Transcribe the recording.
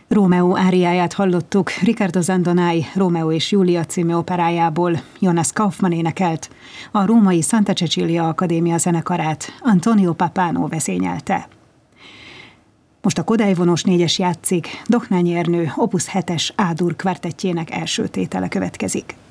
Rómeó áriáját hallottuk Riccardo Zandonai Rómeó és Júlia című operájából. Jonas Kaufmann énekelt, a római Santa Cecilia Akadémia zenekarát Antonio Papano vezényelte. Most a Kodály vonós 4-es játszik, Doknányi Ernő Opus 7-es A-dur kvartettjének első tétele következik.